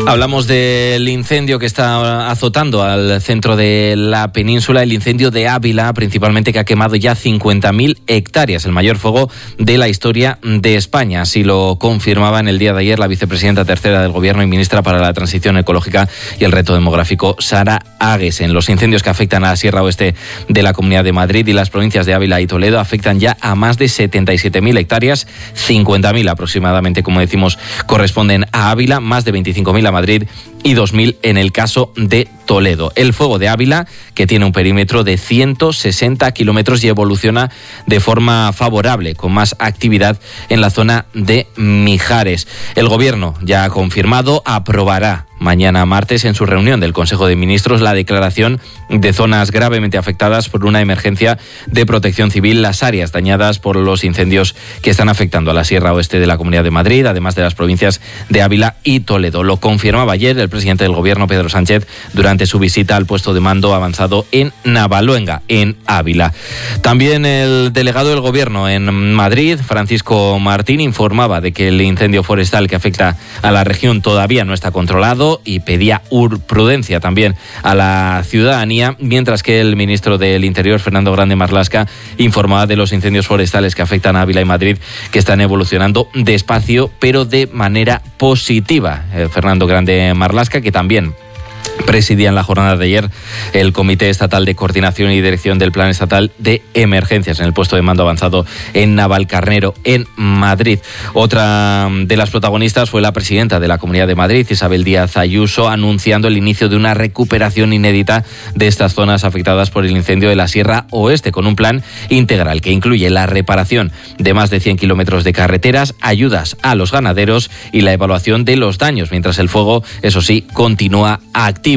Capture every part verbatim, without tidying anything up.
Hablamos del incendio que está azotando al centro de la península, el incendio de Ávila, principalmente, que ha quemado ya cincuenta mil hectáreas, el mayor fuego de la historia de España. Así lo confirmaba en el día de ayer la vicepresidenta tercera del Gobierno y ministra para la Transición Ecológica y el Reto Demográfico, Sara Aguesen. Los incendios que afectan a la Sierra Oeste de la Comunidad de Madrid y las provincias de Ávila y Toledo afectan ya a más de setenta y siete mil hectáreas, cincuenta mil aproximadamente, como decimos, corresponden a Ávila, más de veinticinco mil a Madrid y dos mil en el caso de Toledo. El fuego de Ávila, que tiene un perímetro de ciento sesenta kilómetros y evoluciona de forma favorable, con más actividad en la zona de Mijares. El Gobierno ya ha confirmado, aprobará mañana martes en su reunión del Consejo de Ministros la declaración de zonas gravemente afectadas por una emergencia de protección civil, las áreas dañadas por los incendios que están afectando a la Sierra Oeste de la Comunidad de Madrid, además de las provincias de Ávila y Toledo. Lo confirmaba ayer el presidente del Gobierno, Pedro Sánchez, durante su visita al puesto de mando avanzado en Navaluenga, en Ávila. También el delegado del Gobierno en Madrid, Francisco Martín, informaba de que el incendio forestal que afecta a la región todavía no está controlado y pedía prudencia también a la ciudadanía, mientras que el ministro del Interior, Fernando Grande Marlaska, informaba de los incendios forestales que afectan a Ávila y Madrid, que están evolucionando despacio pero de manera positiva. Eh, Fernando Grande Marlaska, que también presidía en la jornada de ayer el Comité Estatal de Coordinación y Dirección del Plan Estatal de Emergencias en el puesto de mando avanzado en Navalcarnero, en Madrid. Otra de las protagonistas fue la presidenta de la Comunidad de Madrid, Isabel Díaz Ayuso, anunciando el inicio de una recuperación inédita de estas zonas afectadas por el incendio de la Sierra Oeste, con un plan integral que incluye la reparación de más de cien kilómetros de carreteras, ayudas a los ganaderos y la evaluación de los daños, mientras el fuego, eso sí, continúa activo.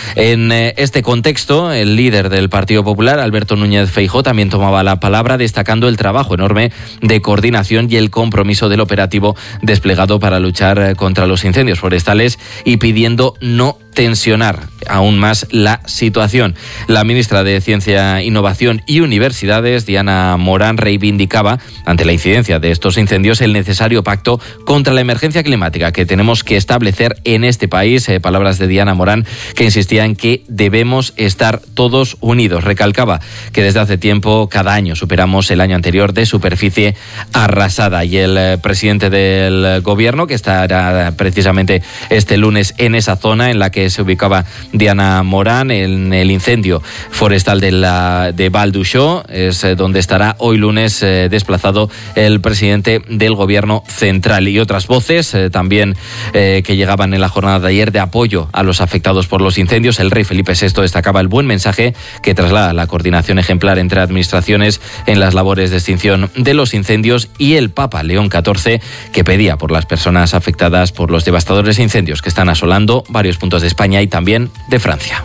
En este contexto, el líder del Partido Popular, Alberto Núñez Feijóo, también tomaba la palabra, destacando el trabajo enorme de coordinación y el compromiso del operativo desplegado para luchar contra los incendios forestales y pidiendo no tensionar aún más la situación. La ministra de Ciencia, Innovación y Universidades, Diana Morán, reivindicaba ante la incidencia de estos incendios el necesario pacto contra la emergencia climática que tenemos que establecer en este país. Eh, palabras de Diana Morán, que insistía en que debemos estar todos unidos. Recalcaba que desde hace tiempo, cada año, superamos el año anterior de superficie arrasada. Y el eh, presidente del Gobierno, que estará precisamente este lunes en esa zona en la que se ubicaba Diana Morán, en el incendio forestal de, la, de Val d'Uixó, es donde estará hoy lunes eh, desplazado el presidente del Gobierno central. Y otras voces eh, también eh, que llegaban en la jornada de ayer de apoyo a los afectados por los incendios. El rey Felipe sexto destacaba el buen mensaje que traslada la coordinación ejemplar entre administraciones en las labores de extinción de los incendios, y el Papa León catorce, que pedía por las personas afectadas por los devastadores incendios que están asolando varios puntos de España y también de Francia.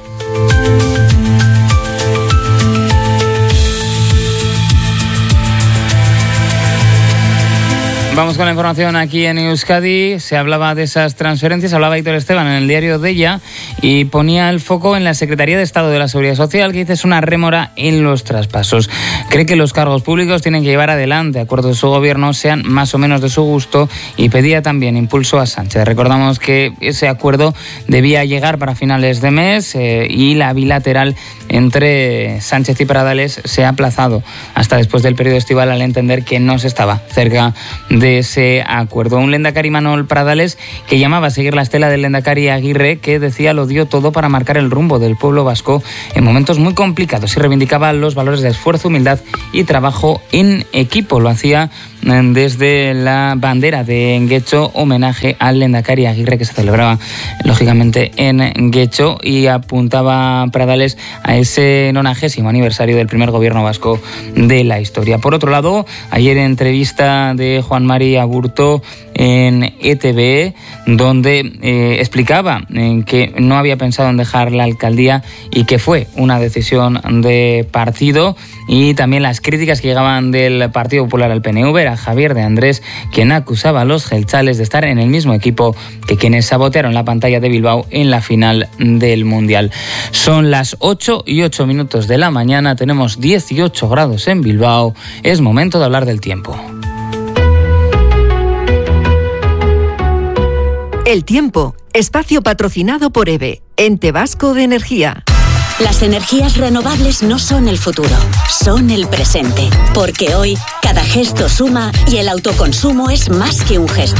Vamos con la información aquí en Euskadi. Se hablaba de esas transferencias, hablaba Héctor Esteban en el diario Deia y ponía el foco en la Secretaría de Estado de la Seguridad Social, que dice es una rémora en los traspasos. Cree que los cargos públicos tienen que llevar adelante acuerdos de su gobierno, sean más o menos de su gusto, y pedía también impulso a Sánchez. Recordamos que ese acuerdo debía llegar para finales de mes eh, y la bilateral entre Sánchez y Pradales se ha aplazado hasta después del periodo estival, al entender que no se estaba cerca de de ese acuerdo. Un lehendakari, Manuel Pradales, que llamaba a seguir la estela del lehendakari Aguirre, que decía lo dio todo para marcar el rumbo del pueblo vasco en momentos muy complicados, y reivindicaba los valores de esfuerzo, humildad y trabajo en equipo. Lo hacía desde la bandera de Guecho, homenaje al lehendakari Aguirre, que se celebraba lógicamente en Guecho, y apuntaba Pradales a ese nonagésimo aniversario del primer gobierno vasco de la historia. Por otro lado, ayer entrevista de Juan Mari Aburto en E T V, donde eh, explicaba eh, que no había pensado en dejar la alcaldía y que fue una decisión de partido, y también las críticas que llegaban del Partido Popular al P N V. Era Javier de Andrés quien acusaba a los jeltzales de estar en el mismo equipo que quienes sabotearon la pantalla de Bilbao en la final del Mundial. Son las ocho y ocho minutos de la mañana, tenemos dieciocho grados en Bilbao, es momento de hablar del tiempo. El tiempo, espacio patrocinado por E B E, Ente Vasco de Energía. Las energías renovables no son el futuro, son el presente. Porque hoy, cada gesto suma y el autoconsumo es más que un gesto.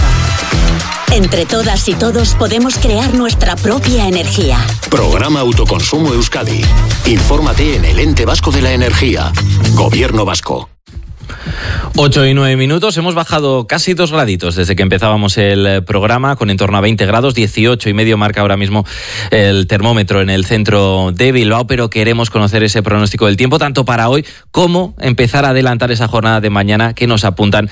Entre todas y todos podemos crear nuestra propia energía. Programa Autoconsumo Euskadi. Infórmate en el Ente Vasco de la Energía. Gobierno Vasco. ocho y nueve minutos, hemos bajado casi dos graditos desde que empezábamos el programa, con en torno a veinte grados, dieciocho y medio marca ahora mismo el termómetro en el centro de Bilbao, pero queremos conocer ese pronóstico del tiempo, tanto para hoy como empezar a adelantar esa jornada de mañana que nos apuntan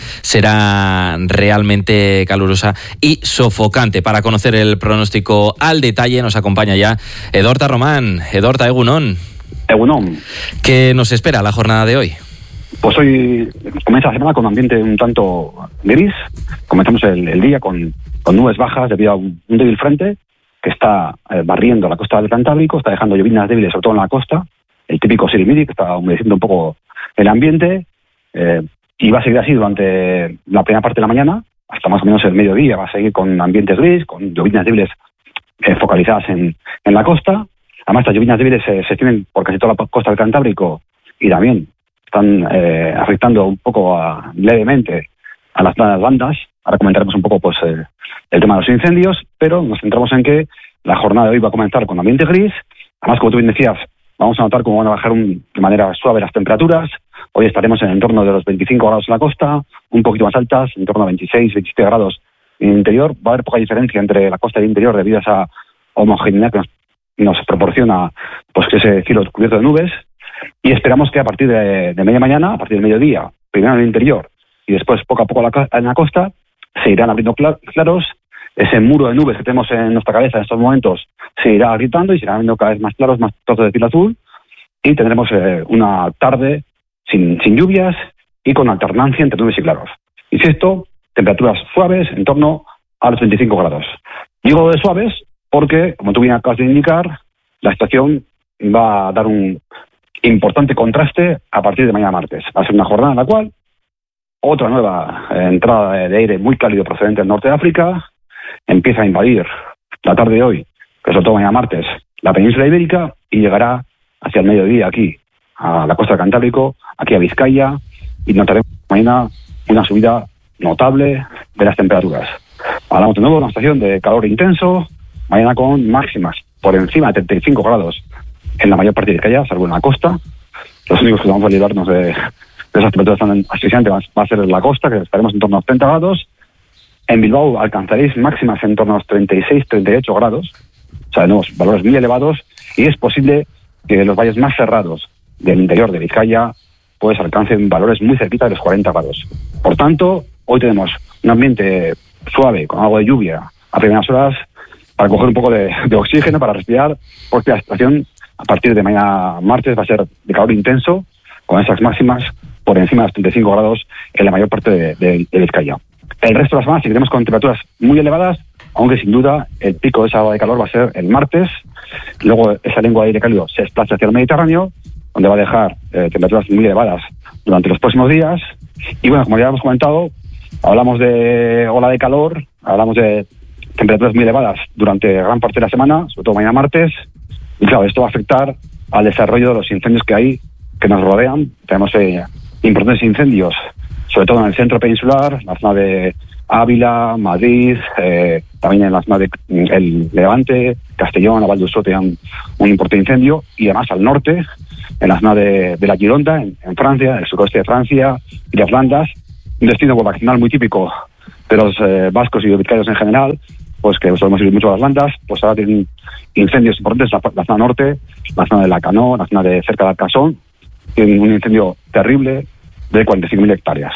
será realmente calurosa y sofocante. Para conocer el pronóstico al detalle nos acompaña ya Edorta Román. Edorta, Egunon. Egunon. ¿Qué nos espera la jornada de hoy? Pues hoy comienza la semana con un ambiente un tanto gris. Comenzamos el, el día con, con nubes bajas debido a un, un débil frente que está eh, barriendo la costa del Cantábrico, está dejando lloviznas débiles sobre todo en la costa, el típico sirimiri que está humedeciendo un poco el ambiente, eh, y va a seguir así durante la primera parte de la mañana, hasta más o menos el mediodía. Va a seguir con ambientes gris, con lloviznas débiles eh, focalizadas en, en la costa. Además, estas lloviznas débiles se, se extienden por casi toda la costa del Cantábrico y también están eh, afectando un poco a, levemente a las planas bandas. Ahora comentaremos un poco pues eh, el tema de los incendios, pero nos centramos en que la jornada de hoy va a comenzar con ambiente gris. Además, como tú bien decías, vamos a notar cómo van a bajar un, de manera suave las temperaturas. Hoy estaremos en el entorno de los veinticinco grados en la costa, un poquito más altas, en torno a veintiséis, veintisiete grados en el interior. Va a haber poca diferencia entre la costa y el interior debido a esa homogeneidad que nos, nos proporciona pues ese cielo cubierto de nubes. Y esperamos que a partir de, de media mañana, a partir del mediodía, primero en el interior y después poco a poco la, en la costa, se irán abriendo claros. Ese muro de nubes que tenemos en nuestra cabeza en estos momentos se irá agrietando y se irán abriendo cada vez más claros, más trozos de cielo azul, y tendremos eh, una tarde sin, sin lluvias y con alternancia entre nubes y claros. Insisto, temperaturas suaves en torno a los veinticinco grados. Digo de suaves porque, como tú bien acabas de indicar, la estación va a dar un importante contraste a partir de mañana martes. Va a ser una jornada en la cual otra nueva eh, entrada de, de aire muy cálido procedente del norte de África empieza a invadir la tarde de hoy, que sobre todo mañana martes, la península ibérica, y llegará hacia el mediodía aquí, a la costa del Cantábrico, aquí a Vizcaya, y notaremos mañana una subida notable de las temperaturas. Hablamos de nuevo de una estación de calor intenso, mañana con máximas por encima de treinta y cinco grados en la mayor parte de Vizcaya, salvo en la costa. Los únicos que vamos a librarnos de, de esas temperaturas tan asfixiantes va a ser la costa, que estaremos en torno a los treinta grados. En Bilbao alcanzaréis máximas en torno a los treinta y seis, treinta y ocho grados, o sea, tenemos valores muy elevados, y es posible que los valles más cerrados del interior de Vizcaya pues alcancen valores muy cerquita de los cuarenta grados. Por tanto, hoy tenemos un ambiente suave, con algo de lluvia a primeras horas, para coger un poco de, de oxígeno, para respirar, porque la situación a partir de mañana martes va a ser de calor intenso, con esas máximas por encima de los treinta y cinco grados en la mayor parte de, de, de Vizcaya. El resto de las semanas seguiremos con temperaturas muy elevadas, aunque sin duda el pico de esa ola de calor va a ser el martes. Luego esa lengua de aire cálido se desplaza hacia el Mediterráneo, donde va a dejar eh, temperaturas muy elevadas durante los próximos días. Y bueno, como ya hemos comentado, hablamos de ola de calor, hablamos de temperaturas muy elevadas durante gran parte de la semana, sobre todo mañana martes. Y claro, esto va a afectar al desarrollo de los incendios que hay, que nos rodean. Tenemos eh, importantes incendios, sobre todo en el centro peninsular, en la zona de Ávila, Madrid, eh, también en la zona de el Levante, Castellón, Val d'Usó tenían un importante incendio, y además al norte, en la zona de, de la Gironda, en, en Francia, el suroeste de Francia y las Flandas, un destino vacacional muy típico de los eh, vascos y de vizcaínos en general, pues que solemos ir mucho a las Landas, pues ahora tienen incendios importantes en la, la zona norte, la zona de la Canó, la zona de cerca de Arcasón, tienen un incendio terrible de cuarenta y cinco mil hectáreas.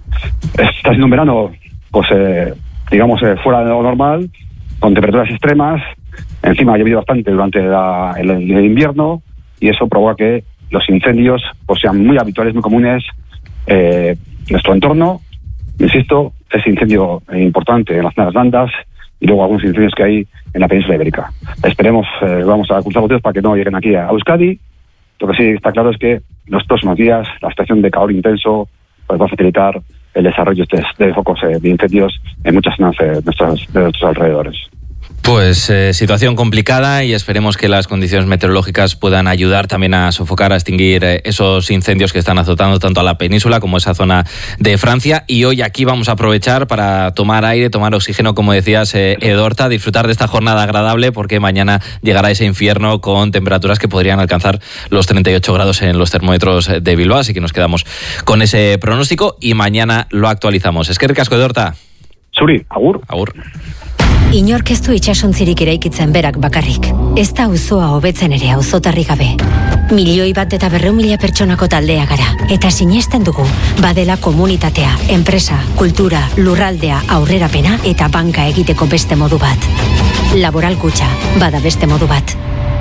Está siendo un verano, pues eh, digamos, eh, fuera de lo normal, con temperaturas extremas. Encima ha llovido bastante durante la, el, el invierno, y eso provoca que los incendios pues sean muy habituales, muy comunes eh, en nuestro entorno. Insisto, ese incendio eh, importante en las zonas Landas, y luego algunos incendios que hay en la península ibérica. Esperemos, eh, vamos a cruzar los dedos para que no lleguen aquí a Euskadi. Lo que sí está claro es que los próximos días la estación de calor intenso pues va a facilitar el desarrollo de, de focos eh, de incendios en muchas zonas de nuestros, de nuestros alrededores. Pues eh, situación complicada y esperemos que las condiciones meteorológicas puedan ayudar también a sofocar, a extinguir eh, esos incendios que están azotando tanto a la península como esa zona de Francia. Y hoy aquí vamos a aprovechar para tomar aire, tomar oxígeno, como decías, eh, Edorta, disfrutar de esta jornada agradable, porque mañana llegará ese infierno con temperaturas que podrían alcanzar los treinta y ocho grados en los termómetros de Bilbao. Así que nos quedamos con ese pronóstico y mañana lo actualizamos. Eskerrik asko, Edorta. Zuri, agur. Agur. Inork ez du itsasontzirik eraikitzen berak bakarrik. Ez da auzoa hobetzen ere auzotarri gabe. Milioi bat eta berrehun mila pertsonako taldea gara. Eta sinesten dugu, badela komunitatea, enpresa, kultura, lurraldea, aurrerapena eta banka egiteko beste modu bat. Laboral Kutxa, bada beste modu bat.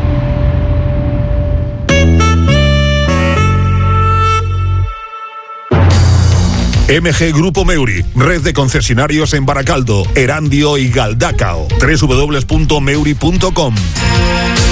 M G Grupo Meuri, red de concesionarios en Baracaldo, Erandio y Galdacao. doble u doble u doble u punto meuri punto com.